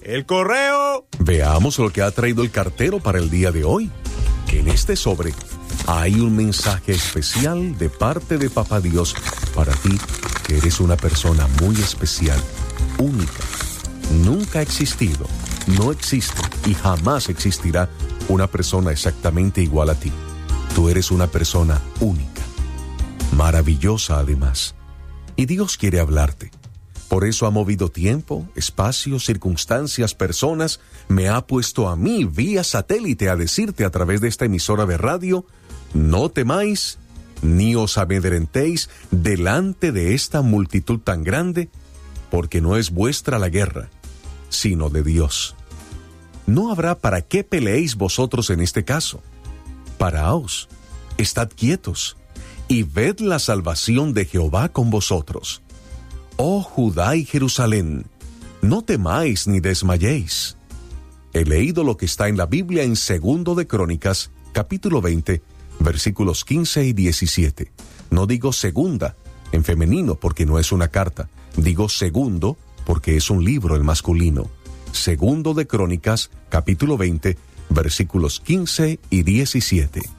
¡El correo! Veamos lo que ha traído el cartero para el día de hoy. Que en este sobre hay un mensaje especial de parte de Papá Dios para ti, que eres una persona muy especial, única. Nunca ha existido, no existe y jamás existirá una persona exactamente igual a ti. Tú eres una persona única, maravillosa además. Y Dios quiere hablarte. Por eso ha movido tiempo, espacio, circunstancias, personas. Me ha puesto a mí vía satélite a decirte a través de esta emisora de radio: no temáis, ni os amedrentéis delante de esta multitud tan grande, porque no es vuestra la guerra, sino de Dios. No habrá para qué peleéis vosotros en este caso. Paraos, estad quietos, y ved la salvación de Jehová con vosotros. Oh Judá y Jerusalén, no temáis ni desmayéis. He leído lo que está en la Biblia en 2 de Crónicas, capítulo 20, versículos 15 y 17. No digo segunda, en femenino, porque no es una carta. Digo segundo, porque es un libro en masculino. 2 de Crónicas, capítulo 20, versículos 15 y 17.